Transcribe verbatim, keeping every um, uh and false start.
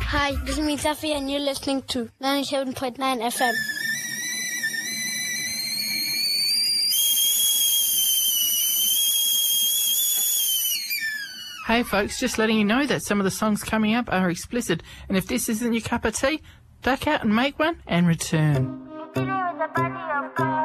Hi, this is me, Taffy, and you're listening to ninety-seven point nine F M. Hey folks, just letting you know that some of the songs coming up are explicit, and if this isn't your cup of tea, duck out and make one and return. Today with the body of God.